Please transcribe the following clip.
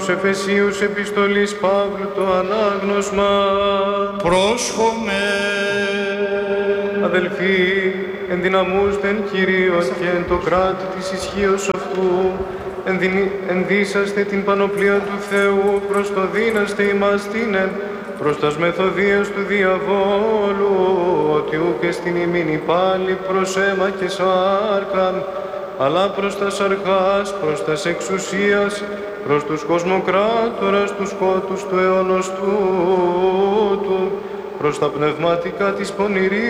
προς Εφεσίους επιστολής Παύλου το ανάγνωσμα. Πρόσχομαι. Αδελφοί, ενδυναμούστε εν Κυρίω και εν το κράτη της ισχύος αυτού, ενδύσαστε την πανοπλία του Θεού, προς το δύναστε ημάς τίνεν, προς τας μεθοδίες του διαβόλου, ότι ούκ εστιν ημίν πάλι προς αίμα και σάρκα, αλλά προς τας αρχάς, προς τας εξουσίας, προς τους κοσμοκράτορας του σκότους του αιώνος τούτου, προς τα πνευματικά της πονηρίας